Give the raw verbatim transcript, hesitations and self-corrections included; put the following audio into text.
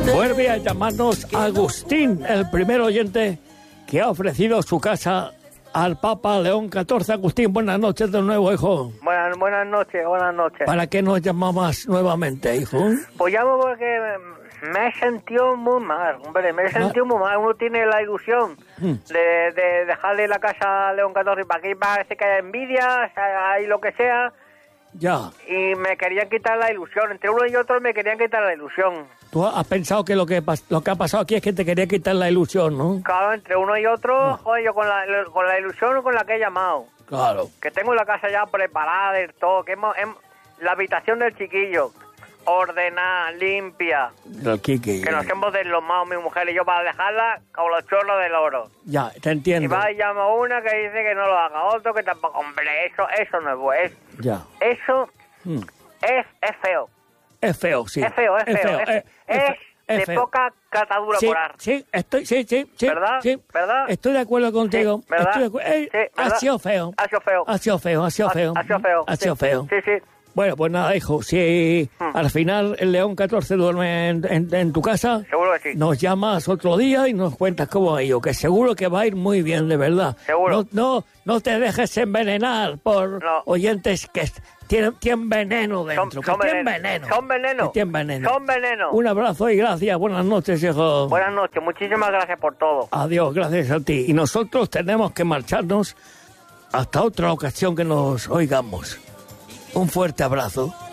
Vuelve a llamarnos Agustín, el primer oyente que ha ofrecido su casa al Papa León catorce. Agustín, buenas noches de nuevo, hijo. Buenas, buenas noches, buenas noches. ¿Para qué nos llamabas nuevamente, hijo? Pues llamo porque me he sentido muy mal, hombre, me he sentido muy mal. Uno tiene la ilusión mm. de, de dejarle la casa a León catorce, para que parece que hay envidia, hay lo que sea. Ya. Y me querían quitar la ilusión, entre uno y otro me querían quitar la ilusión. Tú has pensado que lo que lo que ha pasado aquí es que te quería quitar la ilusión, ¿no? Claro, entre uno y otro, no. Joder, yo con la, con la ilusión con la que he llamado. Claro. Que tengo la casa ya preparada y todo, que hemos, hemos, la habitación del chiquillo, ordenada, limpia. Del Kiki. Que nos hemos deslomado mi mujer y yo para dejarla con los chorros del oro. Ya, te entiendo. Y va y llama una que dice que no lo haga, otro que tampoco. Hombre, eso, eso no es bueno. Ya. Eso hmm. es, es feo. Es feo, sí. Es feo, es, es feo. feo. Es, es, es, es, es de feo. Poca catadura sí, por ar. Sí, estoy, sí, sí, sí. ¿Verdad? Sí. ¿Verdad? Estoy de acuerdo contigo. Sí, ¿verdad? Estoy de acu- eh, sí, ¿verdad? Ha sido feo. Ha sido feo. Ha sido feo, ha sido feo. Ha sido feo. Ha sido feo. Sí, sí. Bueno, pues nada, hijo, si hmm. al final el León catorce duerme en, en, en tu casa, seguro que sí. Nos llamas otro día y nos cuentas cómo ha ido, que seguro que va a ir muy bien, de verdad. Seguro. No, no, no te dejes envenenar por no. oyentes que tienen, tienen veneno dentro, son, que son tienen veneno. veneno. Son veneno. Que tienen veneno. Son veneno. Un abrazo y gracias, buenas noches, hijo. Buenas noches, muchísimas gracias por todo. Adiós, gracias a ti. Y nosotros tenemos que marcharnos hasta otra ocasión que nos oigamos. Un fuerte abrazo.